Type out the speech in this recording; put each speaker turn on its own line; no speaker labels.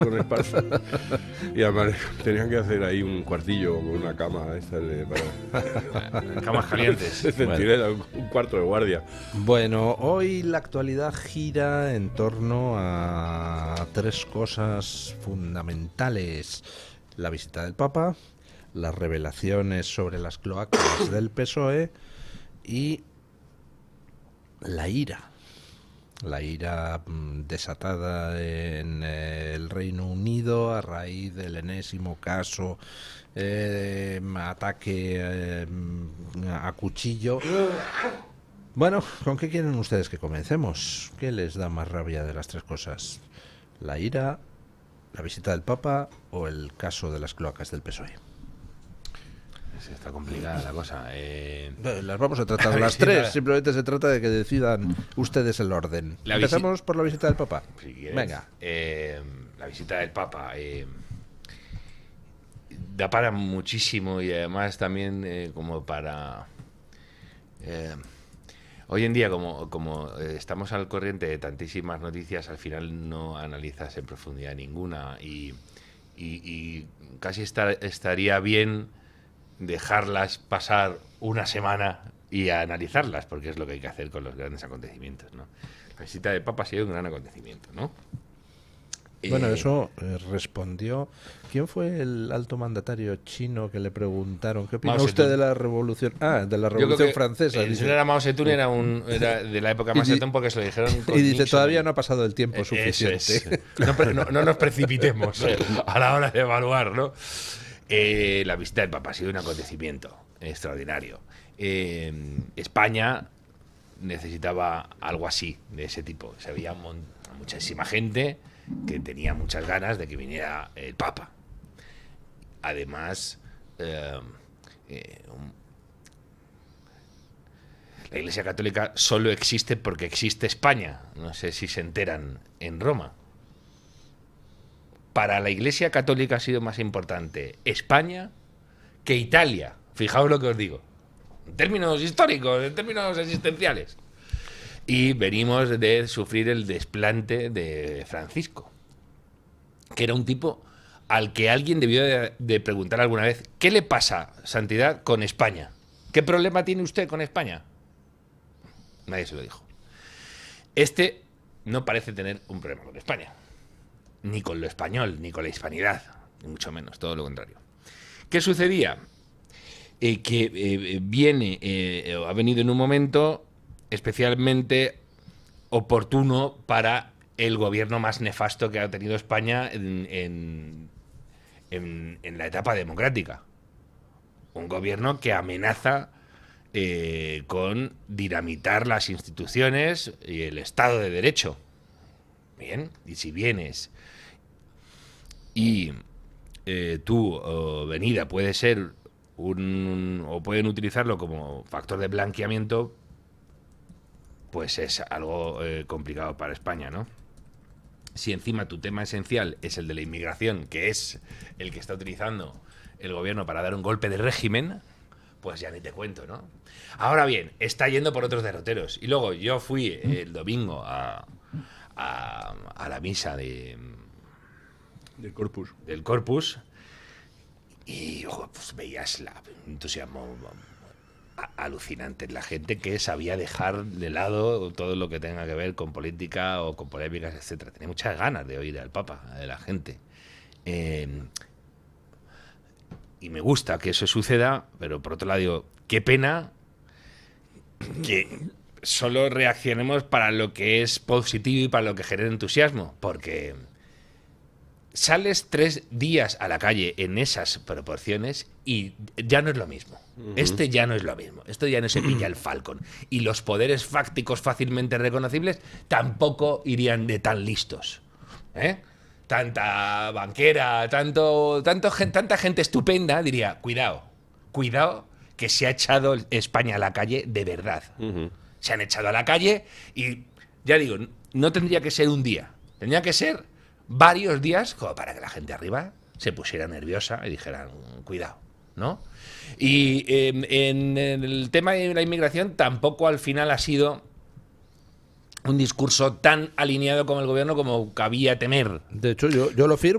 con espalda. Y además tenían que hacer ahí un cuartillo con una cama para
camas calientes.
de centinela, un cuarto de guardia.
Bueno, hoy la actualidad gira en torno a tres cosas fundamentales: la visita del Papa, las revelaciones sobre las cloacas del PSOE y la ira desatada en el Reino Unido a raíz del enésimo caso ataque a cuchillo. Bueno, ¿con qué quieren ustedes que comencemos? ¿Qué les da más rabia de las tres cosas? ¿La ira, la visita del Papa o el caso de las cloacas del PSOE?
Está complicada la cosa.
Las vamos a tratar las tres. Simplemente se trata de que decidan ustedes el orden. ¿Empezamos por la visita del Papa?
Si quieres.
Venga.
La visita del Papa da para muchísimo y además también como para... hoy en día, como estamos al corriente de tantísimas noticias, al final no analizas en profundidad ninguna y casi estaría bien dejarlas pasar una semana y analizarlas, porque es lo que hay que hacer con los grandes acontecimientos, ¿no? La visita del Papa ha sido un gran acontecimiento, ¿no?
Bueno, eso respondió... ¿Quién fue el alto mandatario chino que le preguntaron qué opina usted de la revolución? De la revolución francesa.
El señor Mao Zedong era de la época Mao Zedong porque se lo dijeron con
y dice,
Nixon.
todavía no ha pasado el tiempo suficiente.
No nos precipitemos a la hora de evaluar, ¿no? La visita del Papa ha sido un acontecimiento extraordinario. España necesitaba algo así, de ese tipo. Se había muchísima gente que tenía muchas ganas de que viniera el Papa. Además, la Iglesia Católica solo existe porque existe España. No sé si se enteran en Roma. Para la Iglesia Católica ha sido más importante España que Italia. Fijaos lo que os digo. En términos históricos, en términos existenciales. Y venimos de sufrir el desplante de Francisco, que era un tipo al que alguien debió de preguntar alguna vez: ¿qué le pasa, Santidad, con España? ¿Qué problema tiene usted con España? Nadie se lo dijo. Este no parece tener un problema con España, ni con lo español, ni con la hispanidad, ni mucho menos, todo lo contrario. ¿Qué sucedía? Que ha venido en un momento especialmente oportuno para el gobierno más nefasto que ha tenido España en la etapa democrática. Un gobierno que amenaza con dinamitar las instituciones y el Estado de Derecho. Bien, y si vienes y tu venida puede ser o pueden utilizarlo como factor de blanqueamiento, pues es algo complicado para España, ¿no? Si encima tu tema esencial es el de la inmigración, que es el que está utilizando el gobierno para dar un golpe de régimen, pues ya ni te cuento, ¿no? Ahora bien, está yendo por otros derroteros. Y luego yo fui el domingo a la misa del Corpus y pues veías el entusiasmo alucinante en la gente, que sabía dejar de lado todo lo que tenga que ver con política o con polémicas, etcétera. Tenía muchas ganas de oír al Papa, de la gente. Y me gusta que eso suceda, pero por otro lado digo, qué pena que solo reaccionemos para lo que es positivo y para lo que genera entusiasmo, porque sales 3 días a la calle en esas proporciones y ya no es lo mismo. Ya no es lo mismo. Esto ya no se pilla el Falcon. Y los poderes fácticos fácilmente reconocibles tampoco irían de tan listos. Tanta banquera, tanta gente estupenda diría, cuidado, que se ha echado España a la calle de verdad. Se han echado a la calle y, ya digo, no tendría que ser un día. Tendría que ser varios días como para que la gente arriba se pusiera nerviosa y dijera, cuidado, ¿no? Y en el tema de la inmigración tampoco al final ha sido un discurso tan alineado con el gobierno como cabía temer.
De hecho, yo lo firmo.